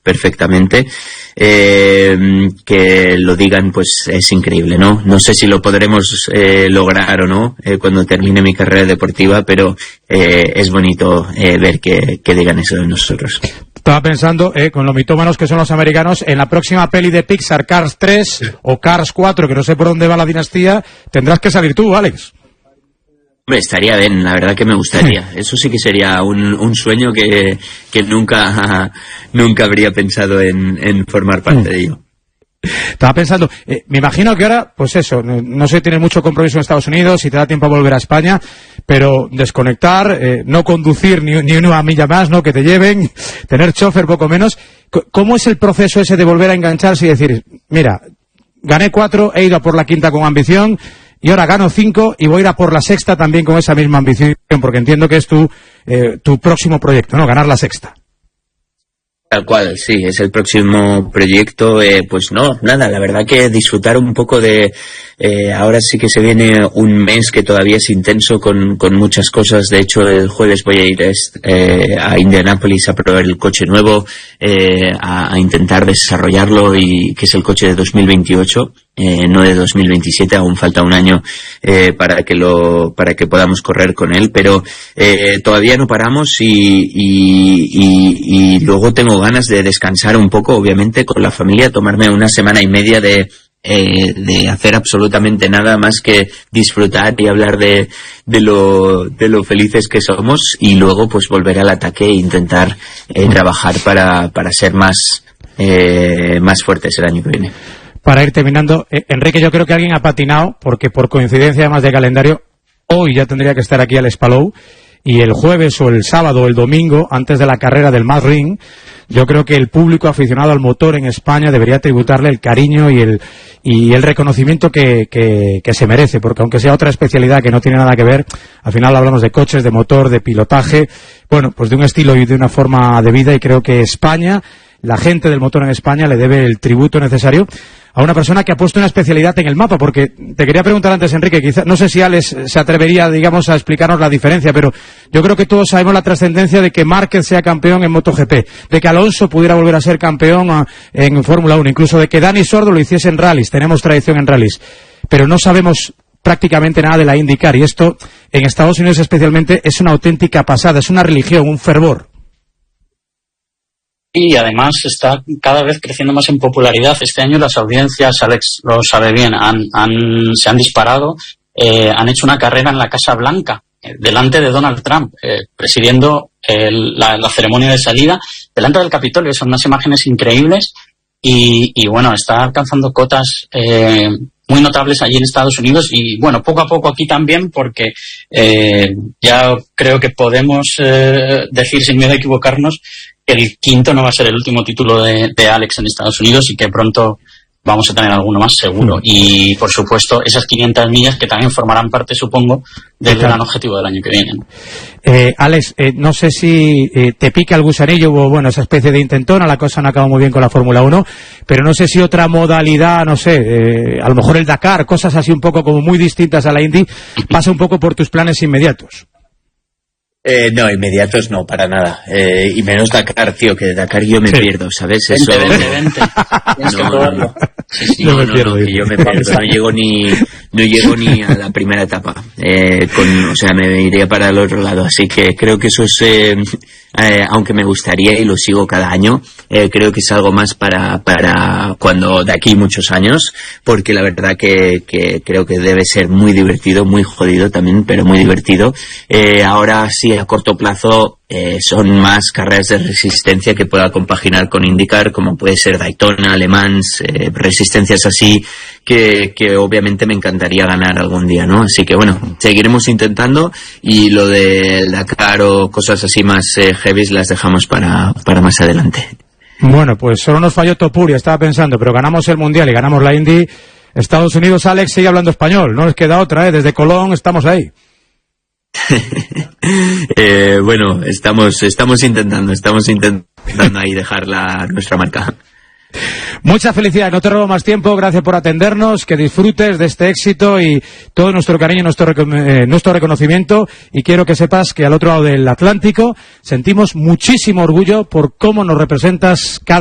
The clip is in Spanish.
perfectamente. Que lo digan, pues es increíble, ¿no? No sé si lo podremos lograr o no cuando termine mi carrera deportiva, pero es bonito ver que digan eso de nosotros. Estaba pensando, con lo mitómanos que son los americanos, en la próxima peli de Pixar, Cars 3 o Cars 4, que no sé por dónde va la dinastía, tendrás que salir tú, Alex. Hombre, estaría bien, la verdad que me gustaría. Eso sí que sería un sueño que nunca habría pensado en formar parte de ello. Estaba pensando, me imagino que ahora, pues eso, no sé, tienes mucho compromiso en Estados Unidos, si te da tiempo a volver a España, pero desconectar, no conducir ni una milla más, ¿no? Que te lleven, tener chofer poco menos. ¿Cómo es el proceso ese de volver a engancharse y decir, mira, gané 4, he ido a por la 5ª con ambición, y ahora gano 5 y voy a ir a por la 6ª también con esa misma ambición, porque entiendo que es tu próximo proyecto, ¿no? Ganar la 6ª. Tal cual, sí, es el próximo proyecto. Pues no, nada, la verdad que disfrutar un poco de... ahora sí que se viene un mes que todavía es intenso con muchas cosas. De hecho, el jueves voy a ir a Indianápolis a probar el coche nuevo, a intentar desarrollarlo, y que es el coche de 2028. No de 2027, aún falta un año para que podamos correr con él, pero todavía no paramos y luego tengo ganas de descansar un poco, obviamente, con la familia, tomarme una semana y media de hacer absolutamente nada más que disfrutar y hablar de lo felices que somos, y luego pues volver al ataque e intentar trabajar para ser más fuertes el año que viene. Para ir terminando, Enrique, yo creo que alguien ha patinado, porque por coincidencia además de calendario, hoy ya tendría que estar aquí Alex Palou, y el jueves o el sábado o el domingo, antes de la carrera del Mad Ring, yo creo que el público aficionado al motor en España debería tributarle el cariño y el reconocimiento que se merece, porque aunque sea otra especialidad que no tiene nada que ver, al final hablamos de coches, de motor, de pilotaje, bueno, pues de un estilo y de una forma de vida, y creo que España, la gente del motor en España, le debe el tributo necesario a una persona que ha puesto una especialidad en el mapa, porque te quería preguntar antes, Enrique, quizá, no sé si Alex se atrevería, digamos, a explicarnos la diferencia, pero yo creo que todos sabemos la trascendencia de que Márquez sea campeón en MotoGP, de que Alonso pudiera volver a ser campeón en Fórmula 1, incluso de que Dani Sordo lo hiciese en rallies, tenemos tradición en rallies, pero no sabemos prácticamente nada de la IndyCar, y esto, en Estados Unidos especialmente, es una auténtica pasada, es una religión, un fervor. Y además está cada vez creciendo más en popularidad. Este año las audiencias, Alex lo sabe bien, se han disparado, han hecho una carrera en la Casa Blanca, delante de Donald Trump, presidiendo la ceremonia de salida, delante del Capitolio. Son unas imágenes increíbles y bueno, está alcanzando cotas muy notables allí en Estados Unidos, y bueno, poco a poco aquí también, porque ya creo que podemos decir sin miedo a equivocarnos que el 5º no va a ser el último título de Alex en Estados Unidos, y que pronto vamos a tener alguno más seguro. Y por supuesto esas 500 millas que también formarán parte, supongo, del gran objetivo del año que viene. Alex, no sé si te pica el gusanillo, o bueno, esa especie de intentona, la cosa no acaba muy bien con la Fórmula 1, pero no sé si otra modalidad, no sé, a lo mejor el Dakar, cosas así un poco como muy distintas a la Indy, pasa un poco por tus planes inmediatos. No, inmediatos no, para nada. Y menos Dakar, tío, que de Dakar yo me pierdo, ¿sabes? Eso. Vente. No. Sí, no, que yo me pierdo. No llego ni a la primera etapa. O sea, me iría para el otro lado. Así que creo que eso es, aunque me gustaría y lo sigo cada año, creo que es algo más para cuando de aquí muchos años, porque la verdad que creo que debe ser muy divertido, muy jodido también, pero muy divertido. Ahora sí, a corto plazo, son más carreras de resistencia que pueda compaginar con IndyCar, como puede ser Daytona, Le Mans, resistencias así que obviamente me encantaría ganar algún día, ¿no? Así que bueno, seguiremos intentando, y lo de Dakar o cosas así más heavies las dejamos para más adelante. Bueno, pues solo nos falló Topuria, estaba pensando, pero ganamos el Mundial y ganamos la Indy. Estados Unidos, Alex sigue hablando español, no les queda otra, desde Colón estamos ahí. Bueno, estamos intentando ahí dejar nuestra marca. Mucha felicidad, no te robo más tiempo, gracias por atendernos, que disfrutes de este éxito y todo nuestro cariño, nuestro reconocimiento, y quiero que sepas que al otro lado del Atlántico sentimos muchísimo orgullo por cómo nos representas cada